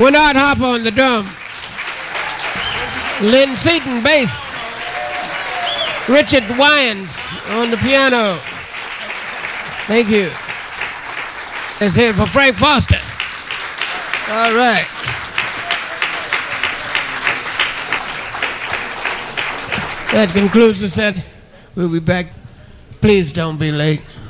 Winard Harper on the drum. Lynn Seaton, bass. Richard Wyans on the piano. Thank you. Let's hear it for Frank Foster. All right. That concludes the set. We'll be back. Please don't be late.